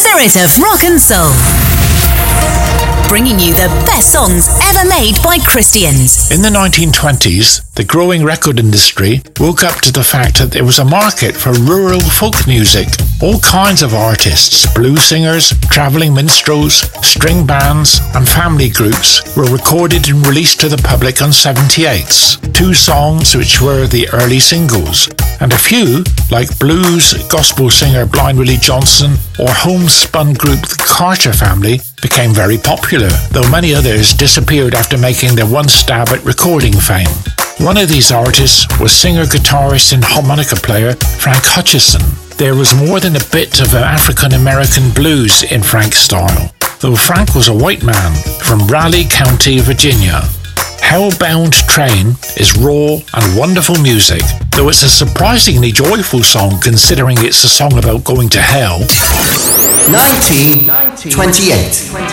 Spirit of Rock and Soul. Bringing you the best songs ever made by Christians. In the 1920s, the growing record industry woke up to the fact that there was a market for rural folk music. All kinds of artists, blues singers, travelling minstrels, string bands and family groups were recorded and released to the public on 78s. 2 songs which were the early singles, and a few, like blues gospel singer Blind Willie Johnson or homespun group the Carter Family, became very popular, though many others disappeared after making their one stab at recording fame. One of these artists was singer, guitarist and harmonica player Frank Hutchison. There was more than a bit of African-American blues in Frank's style, though Frank was a white man from Raleigh County, Virginia. Hellbound Train is raw and wonderful music, though it's a surprisingly joyful song considering it's a song about going to hell. 1928.